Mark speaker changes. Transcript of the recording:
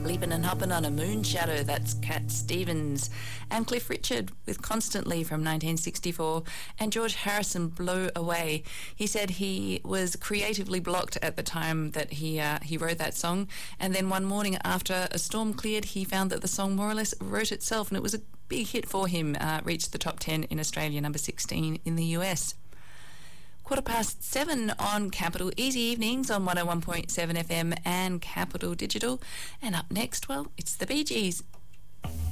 Speaker 1: Leaping and Hopping on a Moon Shadow, that's Cat Stevens. And Cliff Richard with Constantly from 1964. And George Harrison, Blow Away. He said he was creatively blocked at the time that he wrote that song. And then one morning after a storm cleared, he found that the song more or less wrote itself, and it was a big hit for him. Reached the top 10 in Australia, number 16 in the US. 7:15 on Capital. Easy evenings on 101.7 FM and Capital Digital. And up next, well, it's the Bee Gees.